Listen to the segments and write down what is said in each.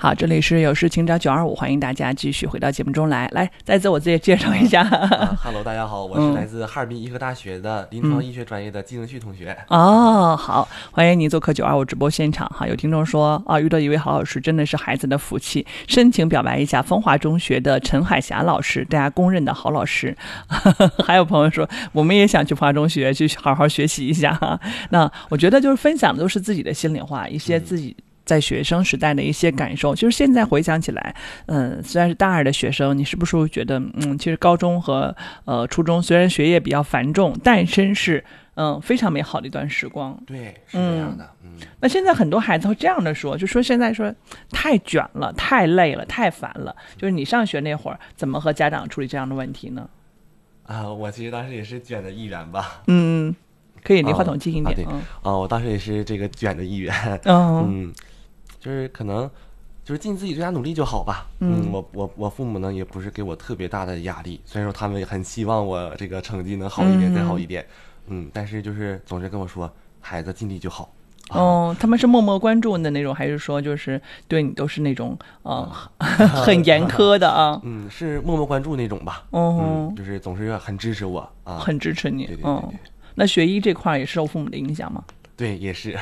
好，这里是有事请找925，欢迎大家继续回到节目中来。来，再自我自己介绍一下。 Hello， 大家好，我是来自哈尔滨医科大学的临床医学专业的季正旭同学。 好，欢迎您做客925直播现场哈。有听众说遇到一位好老师真的是孩子的福气，深情表白一下风华中学的陈海霞老师，大家公认的好老师。还有朋友说，我们也想去风华中学去好好学习一下哈。那我觉得就是分享的都是自己的心里话，一些自己在学生时代的一些感受。就是现在回想起来，虽然是大二的学生，你是不是会觉得其实高中和初中虽然学业比较繁重，但是非常美好的一段时光。 对，是这样的。 那现在很多孩子会这样的说，就说现在说太卷了，太累了，太烦了。就是你上学那会儿怎么和家长处理这样的问题呢？ 我其实当时也是卷的一员吧。 可以离话筒近一点。 我当时也是这个卷的一员。就是可能就是尽自己最大努力就好吧。我父母呢也不是给我特别大的压力，虽然说他们也很希望我这个成绩能好一点，再好一点。但是就是总是跟我说，孩子尽力就好。 他们是默默关注的那种，还是说就是对你都是那种很严苛的啊？ 是默默关注那种吧。就是总是很支持我啊， 很支持你。 对。 那学医这块也是受父母的影响吗？ 对，也是。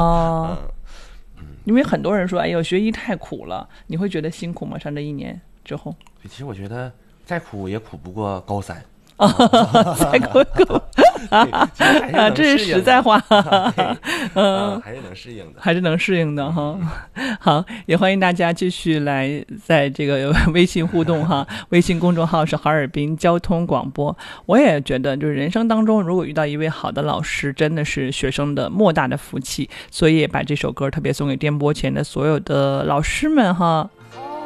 因为很多人说，哎呦，学医太苦了，你会觉得辛苦吗？上这1年之后？ 其实我觉得再苦也苦不过高3。 再苦。这是实在话。 还是能适应的， 还是能适应的哈。好，也欢迎大家继续来在这个微信互动哈。微信公众号是哈尔滨交通广播。我也觉得就是人生当中如果遇到一位好的老师，真的是学生的莫大的福气，所以也把这首歌特别送给电波前的所有的老师们哈。